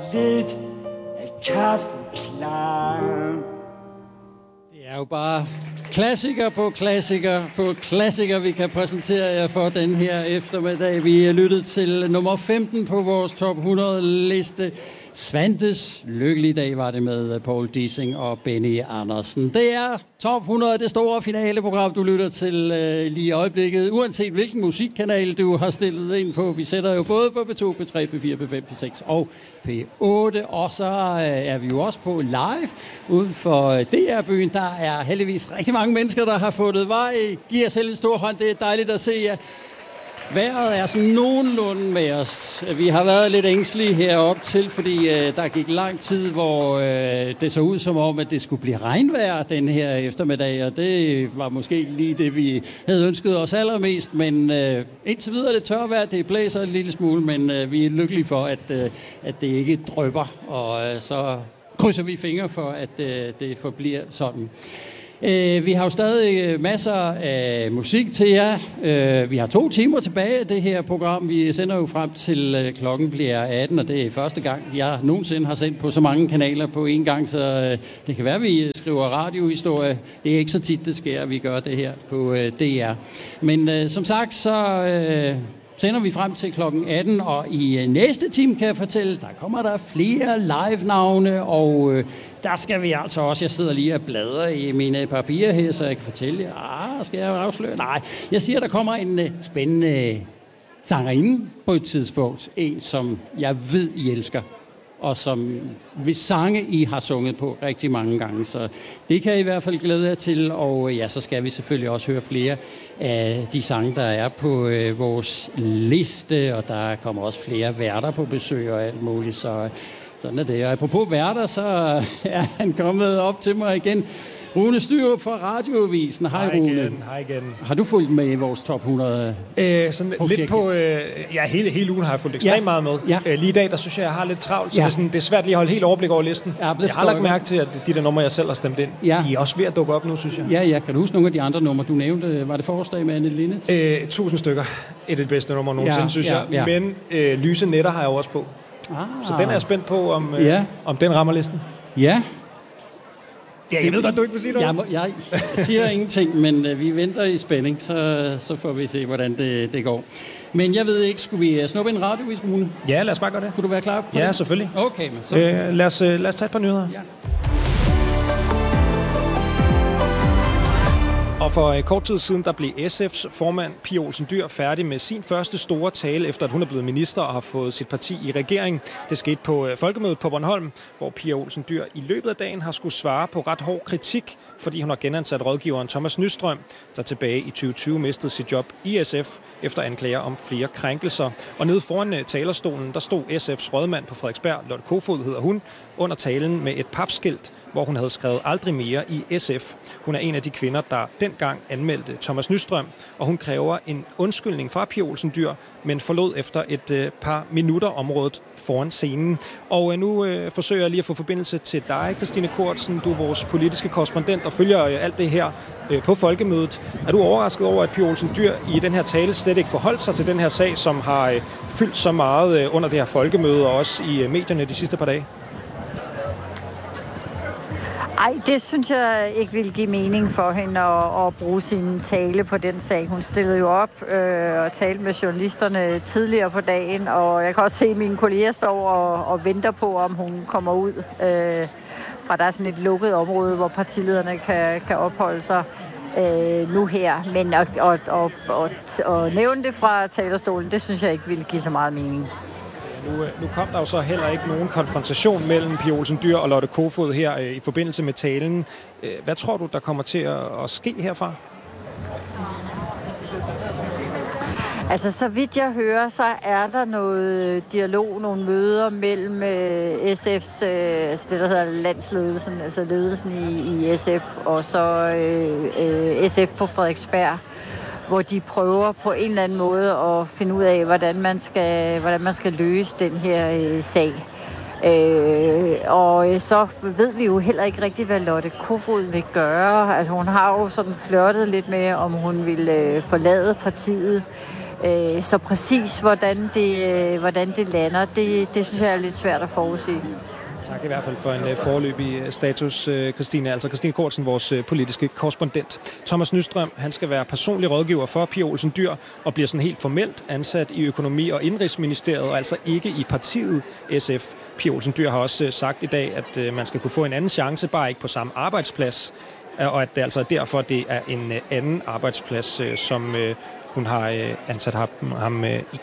lidt af kaffen klar. Det er jo bare klassiker på klassiker på klassiker, vi kan præsentere jer for den her eftermiddag. Vi er lyttet til nummer 15 på vores top 100-liste. Svantes lykkelige dag var det med Poul Dissing og Benny Andersen. Det er top 100, det store finaleprogram, du lytter til lige i øjeblikket. Uanset hvilken musikkanal du har stillet ind på. Vi sætter jo både på P2, P3, P4, P5, P6 og P8. Og så er vi jo også på live uden for DR-byen. Der er heldigvis rigtig mange mennesker, der har fundet vej. Giv jer selv en stor hånd, det er dejligt at se jer. Vejret er sådan nogenlunde med os. Vi har været lidt ængstelige herop til, fordi der gik lang tid, hvor det så ud som om, at det skulle blive regnvejr den her eftermiddag, og det var måske lige det, vi havde ønsket os allermest, men indtil videre det tørvejr, det blæser en lille smule, men vi er lykkelige for, at det ikke drypper, og så krydser vi fingre for, at det forbliver sådan. Vi har jo stadig masser af musik til jer. Vi har 2 timer tilbage af det her program. Vi sender jo frem til klokken bliver 18, og det er første gang, jeg nogensinde har sendt på så mange kanaler på en gang, så det kan være, at vi skriver radiohistorie. Det er ikke så tit, det sker, at vi gør det her på DR. Men som sagt, så sender vi frem til klokken 18, og i næste time kan jeg fortælle, der kommer der flere live-navne, og der skal vi altså også, jeg sidder lige og bladrer i mine papirer her, så jeg kan fortælle jer, skal jeg afsløre? Nej, jeg siger, der kommer en spændende sangerinde på et tidspunkt, en som jeg ved, I elsker, og som vi sange, I har sunget på rigtig mange gange, så det kan I i hvert fald glæde jer til, og ja, så skal vi selvfølgelig også høre flere af de sange, der er på vores liste, og der kommer også flere værter på besøg og alt muligt, så sådan er det. Og apropos værter, så er han kommet op til mig igen. Rune Styrup fra Radioavisen. Hej Rune. Hej igen. Har du fulgt med i vores top 100? Sådan lidt på, hele ugen har jeg fulgt ekstremt meget med. Ja. Lige i dag, der synes jeg har lidt travlt, så det er svært lige at holde helt overblik over listen. Jeg har lagt mærke til, at de der numre, jeg selv har stemt ind, de er også ved at dukke op nu, synes jeg. Ja. Kan du huske nogle af de andre numre, du nævnte? Var det Forårsdag med Anne Linnet? 1000 stykker. Et af de bedste numre nogensinde, synes jeg. Men Lyse Nætter har jeg også på. Så den er jeg spændt på, om den rammer listen. Ja. Ja, jeg ved godt, du ikke vil sige noget. Jeg siger ingenting, men vi venter i spænding, så får vi se, hvordan det går. Men jeg ved ikke, skulle vi snuppe en radiovis, Rune? Ja, lad os bare gøre det. Kunne du være klar på det? Ja, selvfølgelig. Okay, men så lad os tage et par nyheder. Ja. Og for kort tid siden, der blev SF's formand, Pia Olsen Dyhr, færdig med sin første store tale, efter at hun er blevet minister og har fået sit parti i regering. Det skete på Folkemødet på Bornholm, hvor Pia Olsen Dyhr i løbet af dagen har skulle svare på ret hård kritik, fordi hun har genansat rådgiveren Thomas Nystrøm, der tilbage i 2020 mistede sit job i SF efter anklager om flere krænkelser. Og nede foran talerstolen, der stod SF's rådmand på Frederiksberg, Lotte Kofod hedder hun, under talen med et papskilt, hvor hun havde skrevet aldrig mere i SF. Hun er en af de kvinder, der dengang anmeldte Thomas Nystrøm, og hun kræver en undskyldning fra Pia Olsen Dyhr, men forlod efter et par minutter området foran scenen. Og nu forsøger jeg lige at få forbindelse til dig, Christine Kortsen. Du er vores politiske korrespondent og følger alt det her på Folkemødet. Er du overrasket over, at Pia Olsen Dyhr i den her tale slet ikke forholdt sig til den her sag, som har fyldt så meget under det her Folkemøde og også i medierne de sidste par dage? Ej, det synes jeg ikke ville give mening for hende at bruge sin tale på den sag. Hun stillede jo op og talte med journalisterne tidligere på dagen, og jeg kan også se, at mine kolleger står og venter på, om hun kommer ud fra der er sådan et lukket område, hvor partilederne kan opholde sig nu her. Men at nævne det fra talerstolen, det synes jeg ikke ville give så meget mening. Nu kom der jo så heller ikke nogen konfrontation mellem Pia Olsen Dyhr og Lotte Kofod her i forbindelse med talen. Hvad tror du, der kommer til at ske herfra? Altså, så vidt jeg hører, så er der noget dialog, nogle møder mellem SF's, altså det, der hedder landsledelsen, altså ledelsen i SF, og så SF på Frederiksberg, hvor de prøver på en eller anden måde at finde ud af, hvordan man skal løse den her sag. Og så ved vi jo heller ikke rigtigt, hvad Lotte Kofod vil gøre. Altså, hun har jo sådan flirtet lidt med, om hun vil forlade partiet. Så præcis, hvordan det lander, det synes jeg er lidt svært at forudsige. Tak i hvert fald for en foreløbig status, Christine. Altså Christine Kortsen, vores politiske korrespondent. Thomas Nystrøm, han skal være personlig rådgiver for Pia Olsen Dyhr og bliver sådan helt formelt ansat i Økonomi- og Indenrigsministeriet, og altså ikke i partiet SF. Pia Olsen Dyhr har også sagt i dag, at man skal kunne få en anden chance, bare ikke på samme arbejdsplads, og at det altså derfor det er en anden arbejdsplads, som hun har ansat ham i.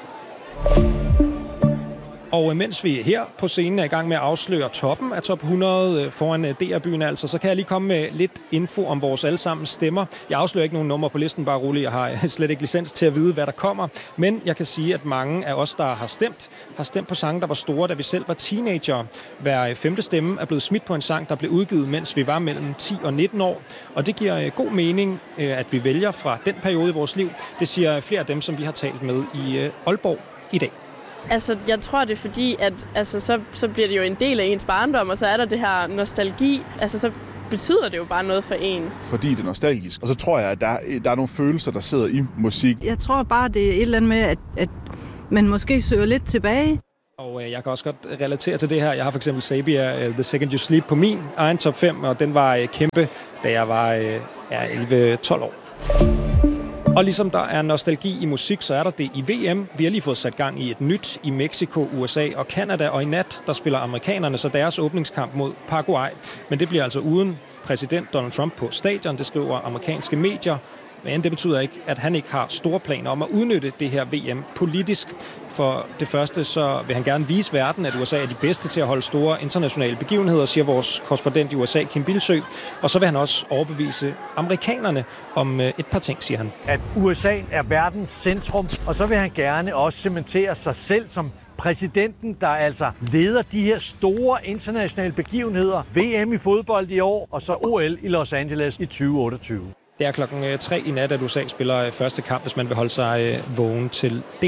Og mens vi her på scenen er i gang med at afsløre toppen af top 100 foran DR-byen, altså, så kan jeg lige komme med lidt info om vores allesammens stemmer. Jeg afslører ikke nogen numre på listen, bare roligt. Jeg har slet ikke licens til at vide, hvad der kommer. Men jeg kan sige, at mange af os, der har stemt på sange, der var store, da vi selv var teenager. Hver femte stemme er blevet smidt på en sang, der blev udgivet, mens vi var mellem 10 og 19 år. Og det giver god mening, at vi vælger fra den periode i vores liv. Det siger flere af dem, som vi har talt med i Aalborg i dag. Altså, jeg tror, det er fordi, at så bliver det jo en del af ens barndom, og så er der det her nostalgi. Altså, så betyder det jo bare noget for en. Fordi det er nostalgisk. Og så tror jeg, at der er nogle følelser, der sidder i musik. Jeg tror bare, det er et eller andet med, at man måske søger lidt tilbage. Og jeg kan også godt relatere til det her. Jeg har for eksempel Sabia, The Second You Sleep på min egen top 5, og den var kæmpe, da jeg var 11-12 år. Og ligesom der er nostalgi i musik, så er der det i VM. Vi har lige fået sat gang i et nyt i Mexico, USA og Canada, og i nat, der spiller amerikanerne så deres åbningskamp mod Paraguay. Men det bliver altså uden præsident Donald Trump på stadion, det skriver amerikanske medier. Men det betyder ikke, at han ikke har store planer om at udnytte det her VM politisk. For det første, så vil han gerne vise verden, at USA er de bedste til at holde store internationale begivenheder, siger vores korrespondent i USA, Kim Bilsø. Og så vil han også overbevise amerikanerne om et par ting, siger han. At USA er verdens centrum, og så vil han gerne også cementere sig selv som præsidenten, der altså leder de her store internationale begivenheder. VM i fodbold i år, og så OL i Los Angeles i 2028. Det er 3:00 i nat, at USA spiller første kamp, hvis man vil holde sig vågen til det.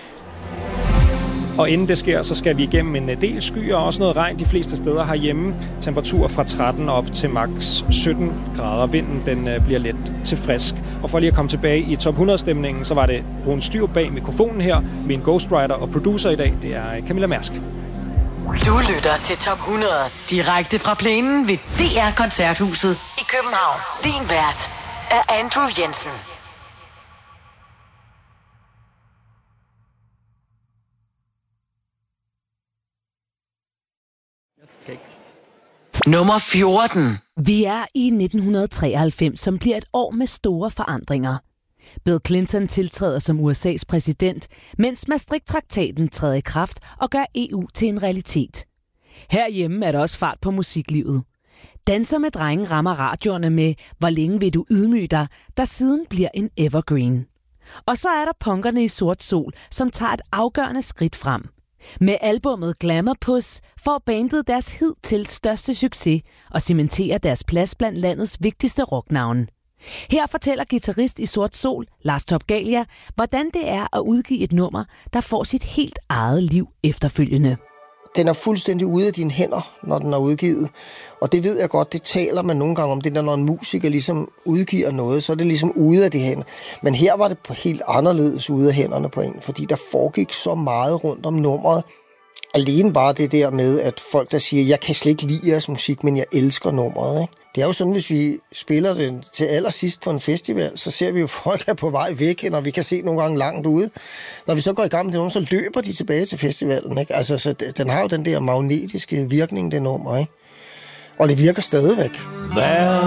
Og inden det sker, så skal vi igennem en del skyer og også noget regn de fleste steder herhjemme. Temperaturer fra 13 op til maks 17 grader. Vinden den bliver let til frisk. Og for lige at komme tilbage i top 100-stemningen, så var det Rune Styr bag mikrofonen her. Min ghostwriter og producer i dag, det er Camilla Mærsk. Du lytter til top 100 direkte fra plænen ved DR Koncerthuset i København. Din vært er Andrew Jensen. Okay. Nummer 14. Vi er i 1993, som bliver et år med store forandringer. Bill Clinton tiltræder som USA's præsident, mens Maastricht-traktaten træder i kraft og gør EU til en realitet. Herhjemme er der også fart på musiklivet. Danser med drenge rammer radioerne med Hvor længe vil du ydmyge dig, der siden bliver en evergreen. Og så er der punkerne i Sort Sol, som tager et afgørende skridt frem. Med albummet Glamour Puss får bandet deres hidtil største succes og cementerer deres plads blandt landets vigtigste rocknavne. Her fortæller guitarist i Sort Sol, Lars Topgalia, hvordan det er at udgive et nummer, der får sit helt eget liv efterfølgende. Den er fuldstændig ude af dine hænder, når den er udgivet. Og det ved jeg godt, det taler man nogle gange om. Det der, når en musiker ligesom udgiver noget, så er det ligesom ude af de hænder. Men her var det på helt anderledes ude af hænderne på en, fordi der foregik så meget rundt om nummeret. Alene bare det der med, at folk der siger, jeg kan slet ikke lide jeres musik, men jeg elsker nummeret, ikke? Det er jo sådan, hvis vi spiller det til allersidst på en festival, så ser vi jo folk er på vej væk, når vi kan se nogle gange langt ude. Når vi så går i gang med det nummer, så løber de tilbage til festivalen, ikke? Altså, så den har jo den der magnetiske virkning, det nummer, ikke? Og det virker stadigvæk.